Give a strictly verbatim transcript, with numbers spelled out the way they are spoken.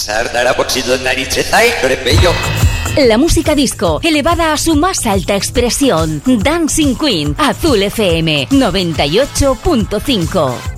La música disco, elevada a su más alta expresión. Dancing Queen, Azul F M noventa y ocho punto cinco.